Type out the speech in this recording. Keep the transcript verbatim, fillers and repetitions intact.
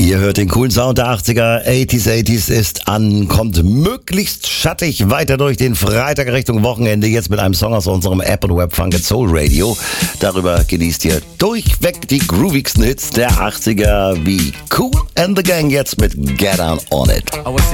Ihr hört den coolen Sound der achtziger. achtziger, achtziger ist an, kommt möglichst schattig weiter durch den Freitag Richtung Wochenende. Jetzt mit einem Song aus unserem App und Web Funk Soul Radio. Darüber genießt ihr durchweg die groovigsten Hits der achtziger wie Kool and the Gang jetzt mit Get On On It.